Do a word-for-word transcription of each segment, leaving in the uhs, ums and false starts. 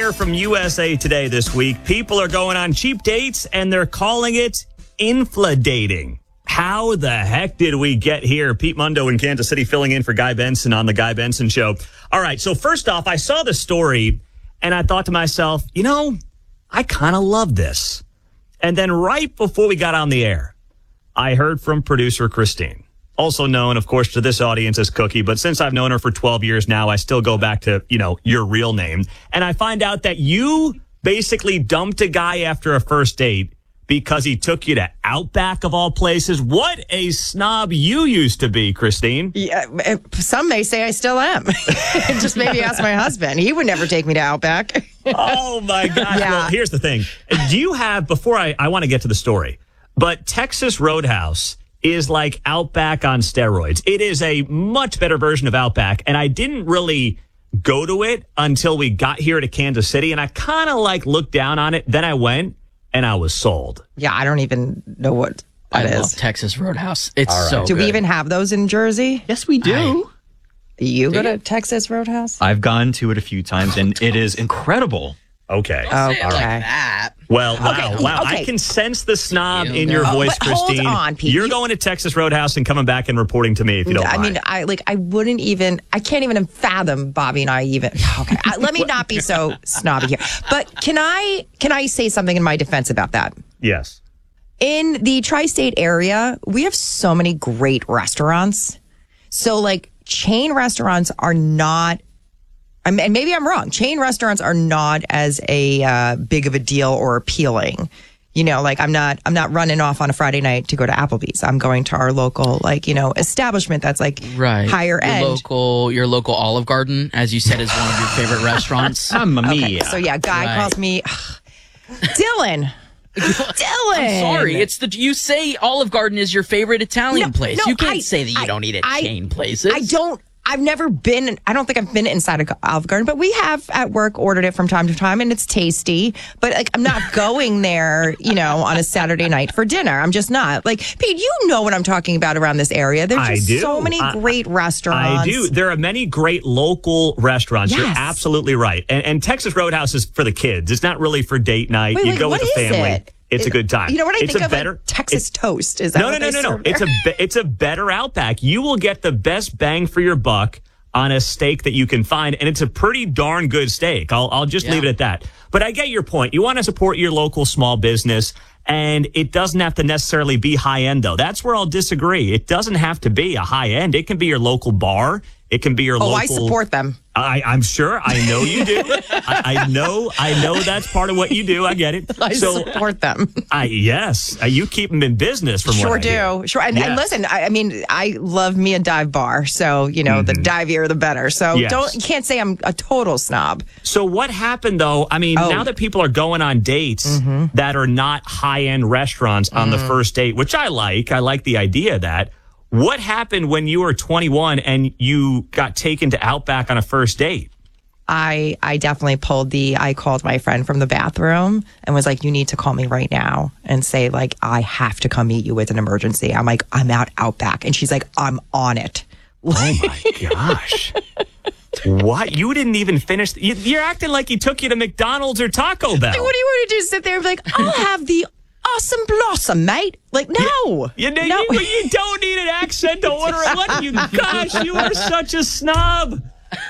headliner from U S A Today this week. People are going on cheap dates, and they're calling it infladating. How the heck did we get here? Pete Mundo in Kansas City filling in for Guy Benson on The Guy Benson Show. All right, so first off, I saw the story, and I thought to myself, you know, I kind of love this. And then right before we got on the air, I heard from producer Christine, also known, of course, to this audience as Cookie. But since I've known her for twelve years now, I still go back to, you know, your real name. And I find out that you basically dumped a guy after a first date because he took you to Outback of all places. What a snob you used to be, Christine. Yeah, some may say I still am. Just maybe ask my husband. He would never take me to Outback. Oh, my gosh. Yeah. Well, here's the thing. Do you have, before I, I want to get to the story, but Texas Roadhouse is like Outback on steroids. It is a much better version of Outback, and I didn't really go to it until we got here to Kansas City, and I kind of like looked down on it. Then I went, and I was sold. Yeah, I don't even know what that I is. love Texas Roadhouse. It's All right. so Do good. we even have those in Jersey? Yes, we do. You go to Texas Roadhouse? I've gone to it a few times, and it is incredible. Okay. Okay. Like that. Well, wow, Okay, wow. okay. I can sense the snob You in go. your voice, But hold Christine. on, Pete. You're You- going to Texas Roadhouse and coming back and reporting to me if you don't I mind. mean, I like. I wouldn't even. I can't even fathom Bobby and I even. Okay, I, let me not be so snobby here. But can I? Can I say something in my defense about that? Yes. In the tri-state area, we have so many great restaurants. So, like, chain restaurants are not. I mean, and maybe I'm wrong. Chain restaurants are not as a uh, big of a deal or appealing. You know, like I'm not, I'm not running off on a Friday night to go to Applebee's. I'm going to our local, like, you know, establishment that's like Right. higher your end. Local, your local Olive Garden, as you said, is one of your favorite restaurants. Mamma Okay, mia. so yeah, guy Right. calls me Dylan. Dylan. I'm sorry. It's the you say Olive Garden is your favorite Italian No, place. no, you can't I- say that you I- don't eat at I- chain places. I don't. I've never been. I don't think I've been inside a Olive Garden, but we have at work ordered it from time to time, and it's tasty. But like, I'm not going there, you know, on a Saturday night for dinner. I'm just not. Like, Pete, you know what I'm talking about around this area. There's I just do. so many I- great restaurants. I do. There are many great local restaurants. You're Yes. absolutely right. And, and Texas Roadhouse is for the kids. It's not really for date night. Wait, you wait, go what with the is family. it? It's a good time. You know what I it's think a of? better Like Texas it- toast. Is that No, what no, no, they no, no. serve It's a there? be- it's a better Outback. You will get the best bang for your buck on a steak that you can find, and it's a pretty darn good steak. I'll I'll just Yeah. leave it at that. But I get your point. You want to support your local small business, and it doesn't have to necessarily be high end, though. That's where I'll disagree. It doesn't have to be a high end. It can be your local bar. It can be your Oh, local. I support them. I, I'm sure. I know you do. I, I know. I know that's part of what you do. I get it. I so, support them. I yes, uh, you keep them in business. From Sure what I hear. do. Sure. And, and Yes. listen, I, I mean, I love me a dive bar. So, you know, the divier, the better. So Yes. don't, you can't say I'm a total snob. So what happened though? I mean, Oh. now that people are going on dates that are not high end restaurants on the first date, which I like. I like the idea of that. What happened when you were twenty-one and you got taken to Outback on a first date? I I definitely pulled the I called my friend from the bathroom and was like, you need to call me right now and say, like, I have to come meet you with an emergency. I'm like, I'm out Outback. And she's like, I'm on it. Oh my gosh. What? You didn't even finish. You, you're acting like he took you to McDonald's or Taco Bell. What do you want to do? Sit there and be like, I'll have the awesome blossom, mate. Like, no. You, know, no. you, you don't need an accent to order it. What? You, gosh, you are such a snob.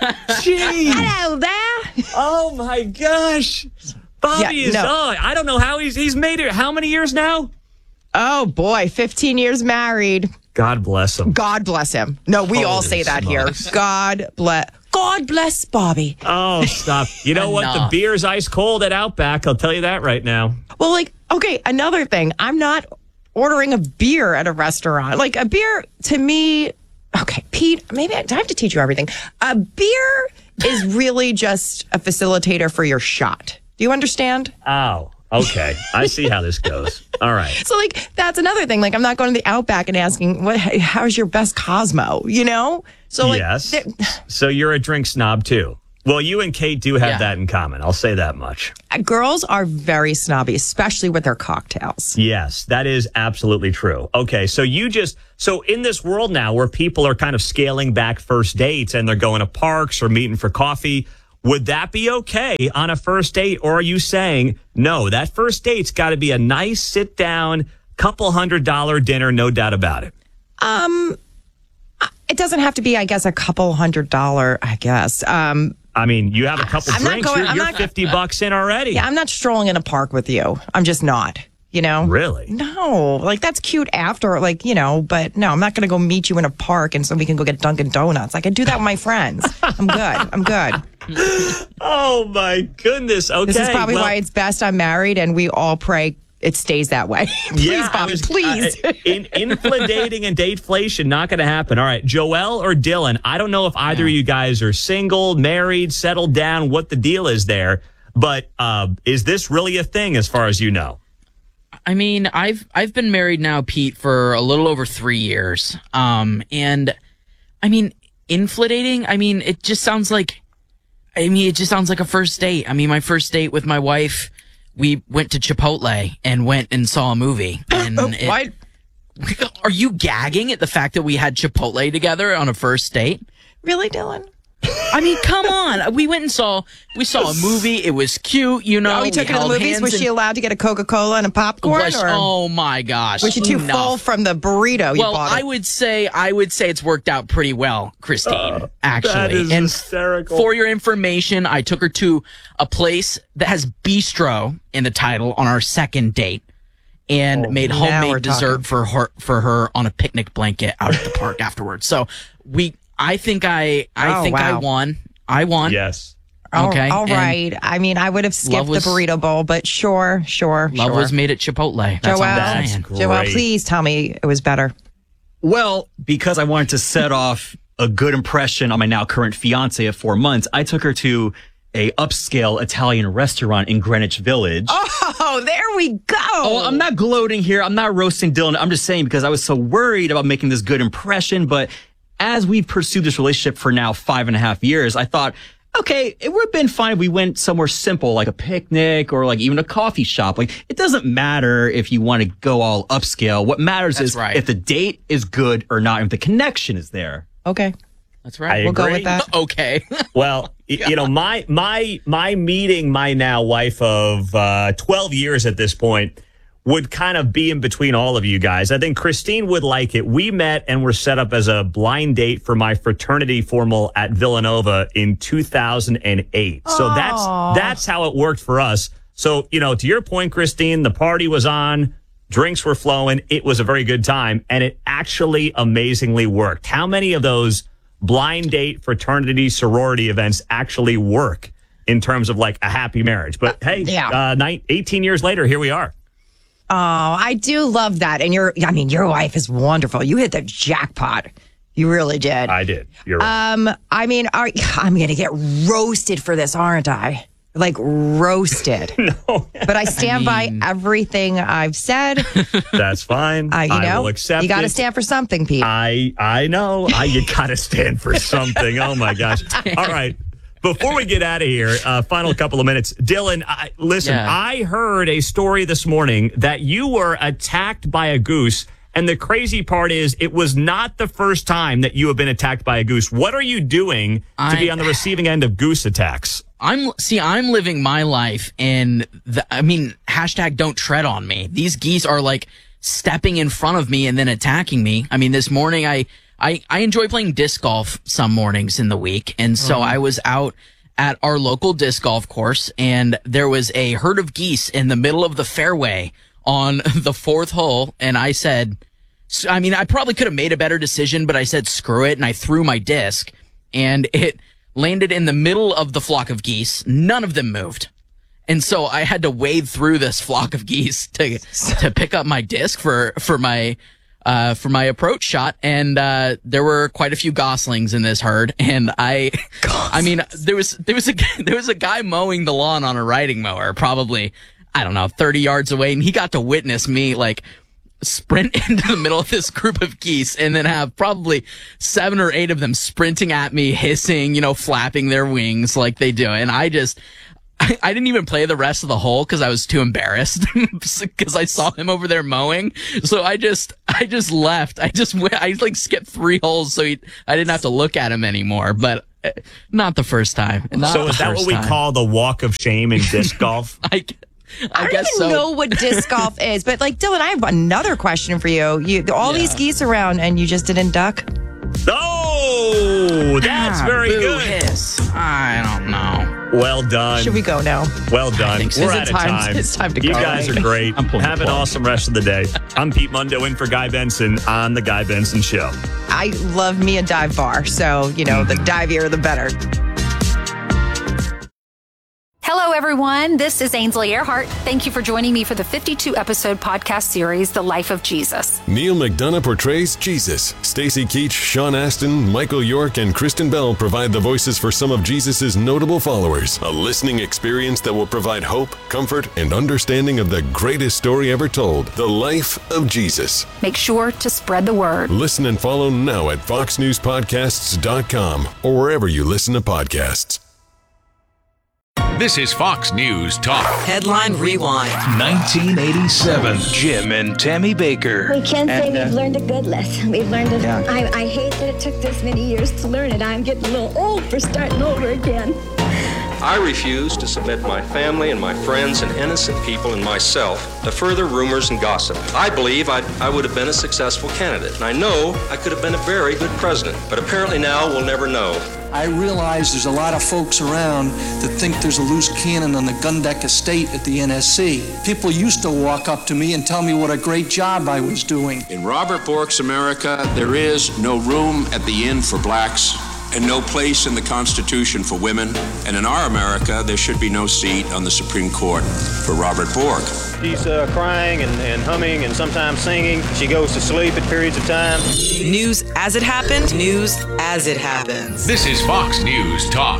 Jeez. Hello there. Oh my gosh. Bobby Yeah, is no. oh, I don't know how he's he's made it. How many years now? Oh, boy. fifteen years married. God bless him. God bless him. No, we all Holy say that smokes. here. God bless. God bless Bobby. Oh, stop. You know what? The Enough. beer's ice cold at Outback. I'll tell you that right now. Well, like, okay, another thing. I'm not ordering a beer at a restaurant. Like, a beer, to me, okay, Pete, maybe I, do I have to teach you everything? A beer is really just a facilitator for your shot. Do you understand? Oh, okay. I see how this goes. All right. So, like, that's another thing. Like, I'm not going to the Outback and asking, "What? How's your best Cosmo?" You know? So, like, yes. there- So you're a drink snob too. Well, you and Kate do have Yeah. that in common. I'll say that much. girls are very snobby, especially with their cocktails. Yes, that is absolutely true. Okay, so you just, so in this world now where people are kind of scaling back first dates and they're going to parks or meeting for coffee, would that be okay on a first date? Or are you saying, no, that first date's got to be a nice sit down, couple hundred dollar dinner, no doubt about it? Um, it doesn't have to be, I guess, a couple hundred dollar, I guess. Um, I mean, you have a couple I'm not drinks, going- you're, I'm you're not- fifty bucks in already. yeah, I'm not strolling in a park with you. I'm just not, you know? Really? No, like that's cute after, like, you know, but no, I'm not going to go meet you in a park and so we can go get Dunkin' Donuts. I can do that with my friends. I'm good. I'm good. Oh, my goodness. Okay. This is probably well, why it's best I'm married and we all pray it stays that way. please, yeah, I Bobby, was- please. Uh, in, infladating and dateflation, not going to happen. All right, Joel or Dylan, I don't know if either of you guys are single, married, settled down, what the deal is there, but uh, is this really a thing as far as you know? I mean, I've I've been married now, Pete, for a little over three years. Um, and I mean, infladating. I mean, it just sounds like. I mean, it just sounds like a first date. I mean, my first date with my wife, we went to Chipotle and went and saw a movie. And it, What? Are you gagging at the fact that we had Chipotle together on a first date? Really, Dylan? I mean, come on. We went and saw we saw a movie. It was cute, you know. Oh, we took her to the held movies. hands Was and- she allowed to get a Coca-Cola and a popcorn? was- or oh my gosh. was she too Enough. full from the burrito you Well, bought? I her? would say I would say it's worked out pretty well, Christine. actually, that is and hysterical. for your information, I took her to a place that has bistro in the title on our second date, and made now we're homemade dessert talking. for her for her on a picnic blanket out at the park afterwards. So we, I think I, I Oh, think I wow. won. I won. Yes. All- Okay. all and right. I mean, I would have skipped was- the burrito bowl, but sure, sure, Love sure. was made at Chipotle. That's all Joel, I'm That's saying. great. Joel, please tell me it was better. Well, because I wanted to set off a good impression on my now current fiance of four months, I took her to a upscale Italian restaurant in Greenwich Village. Oh, there we go. Oh, I'm not gloating here. I'm not roasting Dylan. I'm just saying because I was so worried about making this good impression. But as we've pursued this relationship for now five and a half years, I thought, okay, it would have been fine if we went somewhere simple, like a picnic or like even a coffee shop. Like, it doesn't matter if you want to go all upscale. What matters That's is right. if the date is good or not, if the connection is there. Okay. That's I right. We'll go agree. with that. Okay. Well, y- you know, my my my meeting my now wife of uh, twelve years at this point would kind of be in between all of you guys. I think Christine would like it. We met and were set up as a blind date for my fraternity formal at Villanova in two thousand eight. So that's that's how it worked for us. So, you know, to your point, Christine, the party was on, drinks were flowing. It was a very good time, and it actually amazingly worked. How many of those blind date fraternity sorority events actually work in terms of like a happy marriage? But hey, Yeah. uh, nine, eighteen years later, here we are. Oh, I do love that. And your, I mean, your wife is wonderful. You hit the jackpot. You really did. I did. You're right. Um, I mean, are, I'm going to get roasted for this, aren't I? Like roasted. No. But I stand by everything I've said. That's fine. Uh, you I know, will accept you got to it. stand for something, Pete. I I know. I you gotta stand for something. Oh my gosh. All right. Before we get out of here, uh, final couple of minutes. Dylan, I, listen, Yeah. I heard a story this morning that you were attacked by a goose. And the crazy part is it was not the first time that you have been attacked by a goose. What are you doing to I- be on the receiving end of goose attacks? I'm see. I'm living my life, and the, I mean, hashtag don't tread on me. These geese are like stepping in front of me and then attacking me. I mean, this morning I I I enjoy playing disc golf some mornings in the week, and so I was out at our local disc golf course, and there was a herd of geese in the middle of the fairway on the fourth hole, and I said, I mean, I probably could have made a better decision, but I said screw it, and I threw my disc, and it landed in the middle of the flock of geese. None of them moved. And so I had to wade through this flock of geese to to pick up my disc for for my uh for my approach shot, and uh there were quite a few goslings in this herd, and I I mean there was there was a there was a guy mowing the lawn on a riding mower, probably I don't know thirty yards away, and he got to witness me like sprint into the middle of this group of geese and then have probably seven or eight of them sprinting at me, hissing, you know, flapping their wings like they do. And I just, I, I didn't even play the rest of the hole because I was too embarrassed because I saw him over there mowing. So I just, I just left. I just went, I like skipped three holes so he, I didn't have to look at him anymore. But not the first time. Not So the is that what first we time. call the walk of shame in disc golf? I, I, I don't guess even so. know what disc golf is, but like Dylan, I have another question for you. You all Yeah. these geese around, and you just didn't duck. Oh, that's Ah, very boo good. hiss. I don't know. Well done. Should we go now? Well done. think so. We're Is it out of time- time. it's time to You go, guys right? are great. I'm pulling Have the an plug. awesome rest of the day. I'm Pete Mundo in for Guy Benson on The Guy Benson Show. I love me a dive bar, so you know the divier the better. Hello, everyone. This is Ainsley Earhart. Thank you for joining me for the fifty-two episode podcast series, The Life of Jesus. Neil McDonough portrays Jesus. Stacey Keach, Sean Astin, Michael York, and Kristen Bell provide the voices for some of Jesus' notable followers. A listening experience that will provide hope, comfort, and understanding of the greatest story ever told, The Life of Jesus. Make sure to spread the word. Listen and follow now at fox news podcasts dot com or wherever you listen to podcasts. This is Fox News Talk. Headline Rewind. nineteen eighty-seven. Jim and Tammy Baker. We can't say And, uh, we've learned a good lesson. We've learned it. Yeah. I, I hate that it took this many years to learn it. I'm getting a little old for starting over again. I refuse to submit my family and my friends and innocent people and myself to further rumors and gossip. I believe I'd, I would have been a successful candidate, and I know I could have been a very good president, but apparently now we'll never know. I realize there's a lot of folks around that think there's a loose cannon on the Gundeck estate at the N S C. People used to walk up to me and tell me what a great job I was doing. In Robert Bork's America, there is no room at the inn for blacks and no place in the Constitution for women. And in our America, there should be no seat on the Supreme Court for Robert Bork. She's uh, crying and, and humming and sometimes singing. She goes to sleep at periods of time. News as it happened. News as it happens. This is Fox News Talk.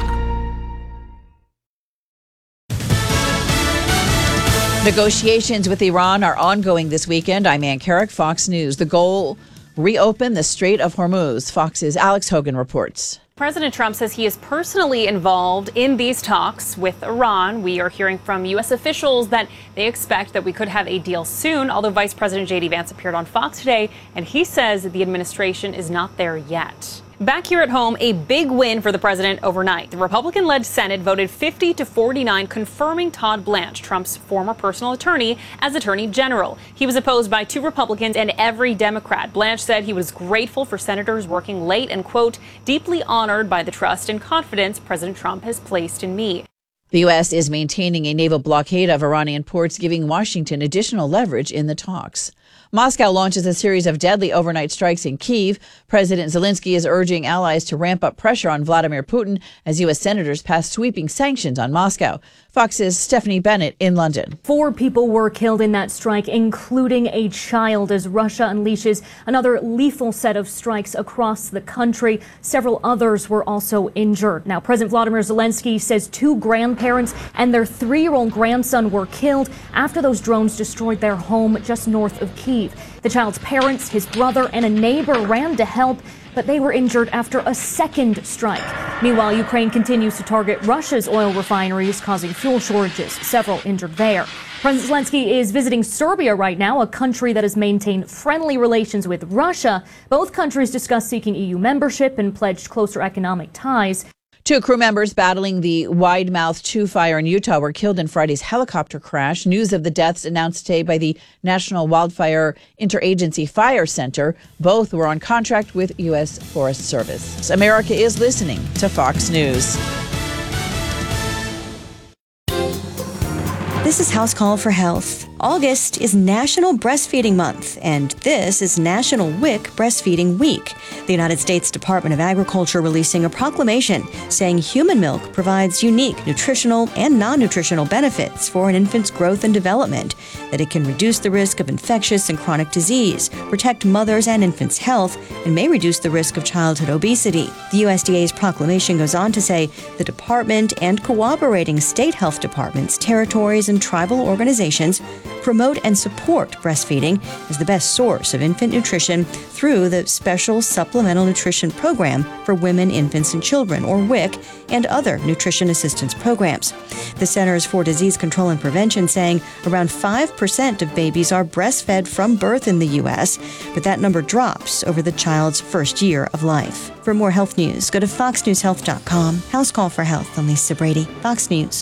Negotiations with Iran are ongoing this weekend. I'm Ann Carrick, Fox News. The goal, reopen the Strait of Hormuz. Fox's Alex Hogan reports. President Trump says he is personally involved in these talks with Iran. We are hearing from U S officials that they expect that we could have a deal soon, although Vice President J D Vance appeared on Fox today, and he says the administration is not there yet. Back here at home, a big win for the president overnight. The Republican-led Senate voted fifty to forty-nine, confirming Todd Blanche, Trump's former personal attorney, as Attorney General. He was opposed by two Republicans and every Democrat. Blanche said he was grateful for senators working late and, quote, deeply honored by the trust and confidence President Trump has placed in me. The U S is maintaining a naval blockade of Iranian ports, giving Washington additional leverage in the talks. Moscow launches a series of deadly overnight strikes in Kyiv. President Zelensky is urging allies to ramp up pressure on Vladimir Putin as U S senators pass sweeping sanctions on Moscow. Fox's Stephanie Bennett in London. Four people were killed in that strike, including a child, as Russia unleashes another lethal set of strikes across the country. Several others were also injured. Now, President Vladimir Zelensky says two grandparents and their three-year-old grandson were killed after those drones destroyed their home just north of Kyiv. The child's parents, his brother, and a neighbor ran to help, but they were injured after a second strike. Meanwhile, Ukraine continues to target Russia's oil refineries, causing fuel shortages, several injured there. President Zelensky is visiting Serbia right now, a country that has maintained friendly relations with Russia. Both countries discussed seeking E U membership and pledged closer economic ties. Two crew members battling the Wide Mouth two fire in Utah were killed in Friday's helicopter crash. News of the deaths announced today by the National Wildfire Interagency Fire Center. Both were on contract with U S Forest Service. America is listening to Fox News. This is House Call for Health. August is National Breastfeeding Month, and this is National W I C Breastfeeding Week. The United States Department of Agriculture releasing a proclamation saying human milk provides unique nutritional and non-nutritional benefits for an infant's growth and development, that it can reduce the risk of infectious and chronic disease, protect mothers' and infants' health, and may reduce the risk of childhood obesity. The U S D A's proclamation goes on to say the department and cooperating state health departments, territories, and tribal organizations promote and support breastfeeding as the best source of infant nutrition through the Special Supplemental Nutrition Program for Women, Infants, and Children, or W I C, and other nutrition assistance programs. The Centers for Disease Control and Prevention saying around five percent of babies are breastfed from birth in the U S, but that number drops over the child's first year of life. For more health news, go to fox news health dot com. House Call for Health. I'm Lisa Brady, Fox News.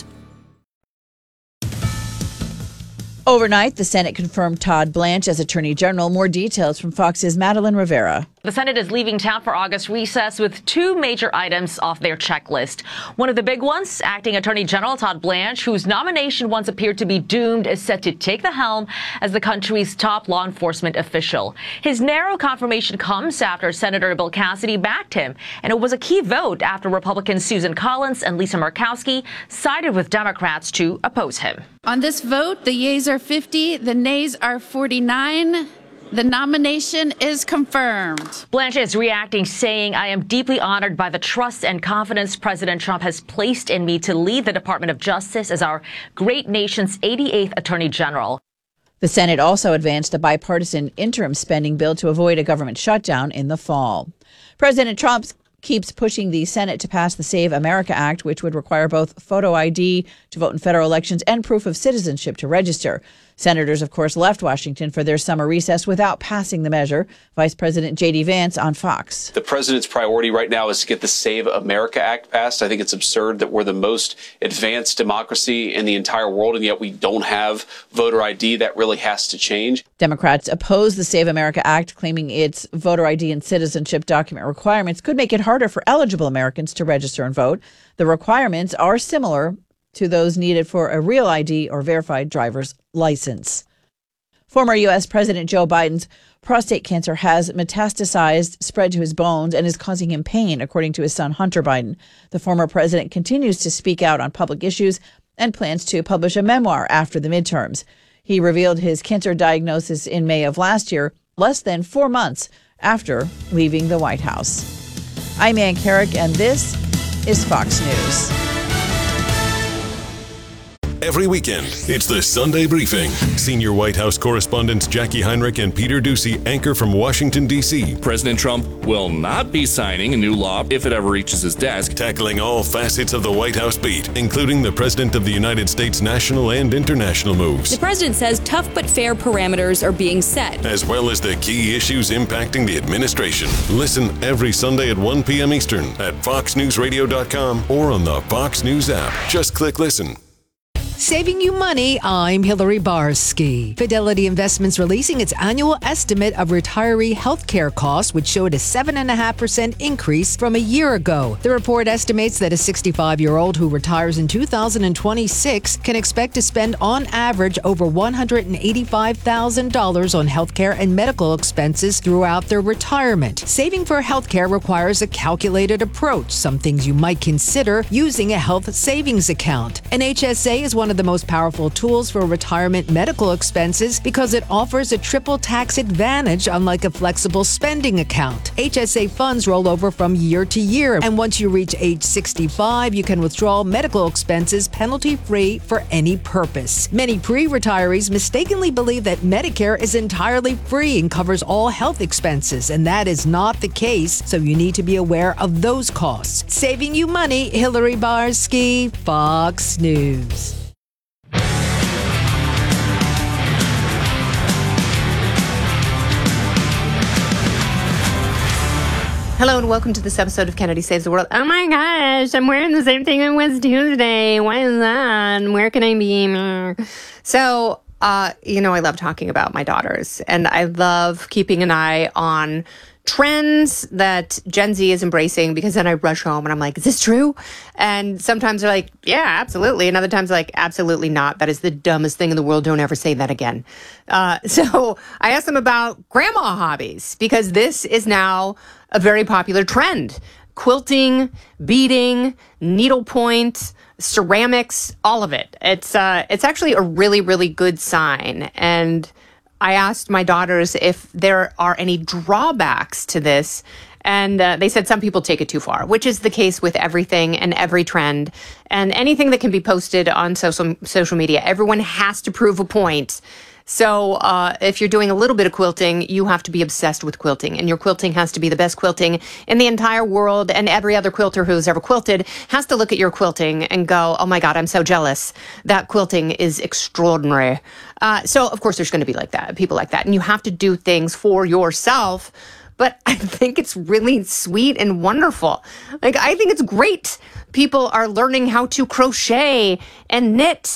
Overnight, the Senate confirmed Todd Blanche as Attorney General. More details from Fox's Madeline Rivera. The Senate is leaving town for August recess with two major items off their checklist. One of the big ones, acting Attorney General Todd Blanche, whose nomination once appeared to be doomed, is set to take the helm as the country's top law enforcement official. His narrow confirmation comes after Senator Bill Cassidy backed him, and it was a key vote after Republicans Susan Collins and Lisa Murkowski sided with Democrats to oppose him. On this vote, the yeas are fifty, the nays are forty-nine. The nomination is confirmed. Blanche is reacting, saying, I am deeply honored by the trust and confidence President Trump has placed in me to lead the Department of Justice as our great nation's eighty-eighth Attorney General. The Senate also advanced a bipartisan interim spending bill to avoid a government shutdown in the fall. President Trump keeps pushing the Senate to pass the Save America Act, which would require both photo I D to vote in federal elections and proof of citizenship to register. Senators, of course, left Washington for their summer recess without passing the measure. Vice President J D. Vance on Fox. The president's priority right now is to get the Save America Act passed. I think it's absurd that we're the most advanced democracy in the entire world, and yet we don't have voter I D. That really has to change. Democrats oppose the Save America Act, claiming its voter I D and citizenship document requirements could make it harder for eligible Americans to register and vote. The requirements are similar to those needed for a real I D or verified driver's license. Former U S. President Joe Biden's prostate cancer has metastasized, spread to his bones, and is causing him pain, according to his son Hunter Biden. The former president continues to speak out on public issues and plans to publish a memoir after the midterms. He revealed his cancer diagnosis in May of last year, less than four months after leaving the White House. I'm Ann Carrick, and this is Fox News. Every weekend, it's the Sunday Briefing. Senior White House correspondents Jackie Heinrich and Peter Doocy anchor from Washington, D C President Trump will not be signing a new law if it ever reaches his desk. Tackling all facets of the White House beat, including the President of the United States' national and international moves. The president says tough but fair parameters are being set, as well as the key issues impacting the administration. Listen every Sunday at one p.m. Eastern at fox news radio dot com or on the Fox News app. Just click listen. Saving you money, I'm Hillary Barsky. Fidelity Investments releasing its annual estimate of retiree health care costs, which showed a seven point five percent increase from a year ago. The report estimates that a sixty-five-year-old who retires in two thousand twenty-six can expect to spend on average over one hundred eighty-five thousand dollars on health care and medical expenses throughout their retirement. Saving for health care requires a calculated approach, some things you might consider using a health savings account. An H S A is one of the most powerful tools for retirement medical expenses because it offers a triple tax advantage, unlike a flexible spending account. H S A funds roll over from year to year, and once you reach age sixty-five, you can withdraw medical expenses penalty-free for any purpose. Many pre-retirees mistakenly believe that Medicare is entirely free and covers all health expenses, and that is not the case, so you need to be aware of those costs. Saving you money, Hillary Barsky, Fox News. Hello and welcome to this episode of Kennedy Saves the World. Oh my gosh, I'm wearing the same thing on Wednesday, Tuesday. Why is that? Where can I be? So, uh, you know, I love talking about my daughters, and I love keeping an eye on trends that Gen Z is embracing, because then I rush home and I'm like, is this true? And sometimes they're like, yeah, absolutely. And other times they're like, absolutely not. That is the dumbest thing in the world. Don't ever say that again. Uh, so I asked them about grandma hobbies, because this is now a very popular trend. Quilting, beading, needlepoint, ceramics, all of it. It's uh, it's actually a really, really good sign. And I asked my daughters if there are any drawbacks to this. And uh, they said some people take it too far, which is the case with everything and every trend and anything that can be posted on social social media. Everyone has to prove a point. So uh, if you're doing a little bit of quilting, you have to be obsessed with quilting. And your quilting has to be the best quilting in the entire world. And every other quilter who's ever quilted has to look at your quilting and go, oh my God, I'm so jealous. That quilting is extraordinary. Uh, so, of course, there's going to be like that, people like that. And you have to do things for yourself. But I think it's really sweet and wonderful. Like, I think it's great. People are learning how to crochet and knit